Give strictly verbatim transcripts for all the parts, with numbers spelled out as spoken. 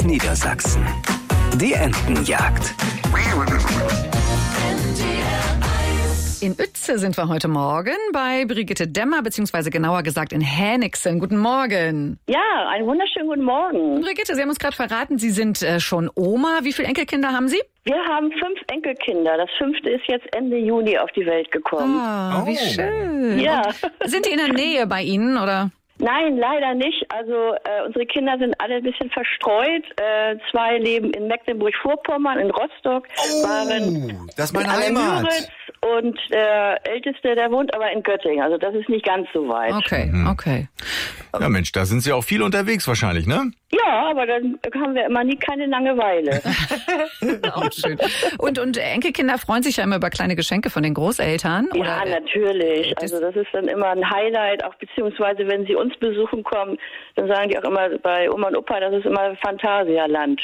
Niedersachsen. Die Entenjagd. In Uetze sind wir heute Morgen bei Brigitte Demmer, beziehungsweise genauer gesagt in Hänigsen. Guten Morgen. Ja, einen wunderschönen guten Morgen. Brigitte, Sie haben uns gerade verraten, Sie sind äh, schon Oma. Wie viele Enkelkinder haben Sie? Wir haben fünf Enkelkinder. Das fünfte ist jetzt Ende Juni auf die Welt gekommen. Ah, oh. Wie schön. Ja. Und sind die in der Nähe bei Ihnen, oder? Nein, leider nicht. Also äh, unsere Kinder sind alle ein bisschen verstreut. Äh, zwei leben in Mecklenburg-Vorpommern, in Rostock. Oh, waren das ist meine in Heimat. Müritz. Und der Älteste, der wohnt aber in Göttingen. Also das ist nicht ganz so weit. Okay, okay. Ja Mensch, da sind Sie auch viel unterwegs wahrscheinlich, ne? Ja, aber dann haben wir immer nie keine Langeweile. Auch schön. Und, und Enkelkinder freuen sich ja immer über kleine Geschenke von den Großeltern. Ja, oder? natürlich. Also das ist dann immer ein Highlight, auch beziehungsweise wenn sie uns besuchen kommen, dann sagen die auch immer bei Oma und Opa, das ist immer Phantasialand.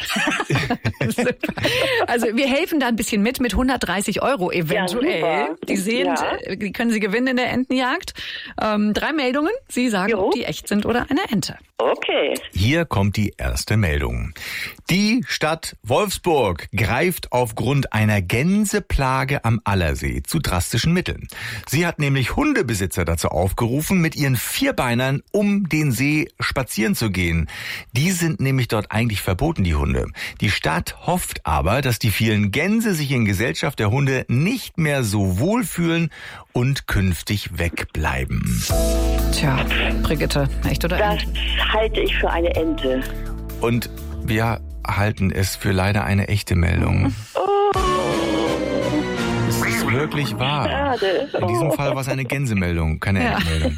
Also wir helfen da ein bisschen mit, mit hundertdreißig Euro eventuell. Ja, die sehen, ja. Die können Sie gewinnen in der Entenjagd. Ähm, drei Meldungen. Sie sagen, Jo. ob die echt sind oder eine Ente. Okay. Hier kommt die erste Meldung. Die Stadt Wolfsburg greift aufgrund einer Gänseplage am Allersee zu drastischen Mitteln. Sie hat nämlich Hundebesitzer dazu aufgerufen, mit ihren Vierbeinern um den See spazieren zu gehen. Die sind nämlich dort eigentlich verboten, die Hunde. Die Stadt hofft aber, dass die vielen Gänse sich in Gesellschaft der Hunde nicht mehr so wohlfühlen und künftig wegbleiben. Tja, Brigitte, echt oder Das Ente? halte ich für eine Ente. Und wir halten es für leider eine echte Meldung. Es ist wirklich wahr. Schade. In diesem Fall war es eine Gänsemeldung, keine Ja. Entenmeldung.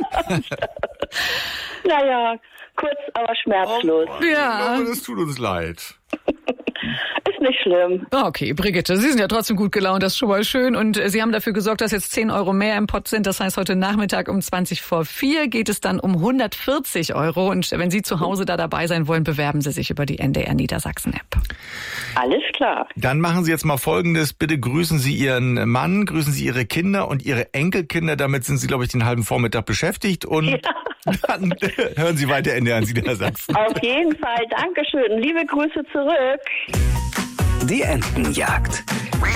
Naja, kurz, aber schmerzlos. Ja. Das tut uns leid. Ist nicht schlimm. Okay, Brigitte, Sie sind ja trotzdem gut gelaunt, das ist schon mal schön. Und Sie haben dafür gesorgt, dass jetzt zehn Euro mehr im Pott sind. Das heißt, heute Nachmittag um zwanzig vor vier geht es dann um hundertvierzig Euro. Und wenn Sie zu Hause da dabei sein wollen, bewerben Sie sich über die N D R Niedersachsen-App. Alles klar. Dann machen Sie jetzt mal Folgendes. Bitte grüßen Sie Ihren Mann, grüßen Sie Ihre Kinder und Ihre Enkelkinder. Damit sind Sie, glaube ich, den halben Vormittag beschäftigt. Und Ja. dann hören Sie weiter N D R Niedersachsen. Auf jeden Fall. Dankeschön. Liebe Grüße zurück. Die Entenjagd.